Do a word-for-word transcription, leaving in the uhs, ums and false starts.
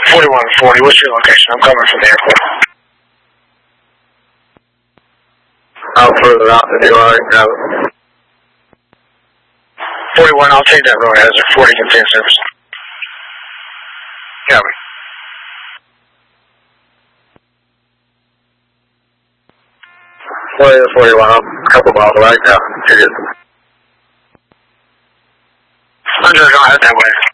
forty-one forty, what's your location? I'm coming from the airport. How further out than you are, you know. forty-one, I'll take that road hazard. forty, contain service. Copy. forty to forty-one, I'm a couple miles away now. I'm just going to head that way.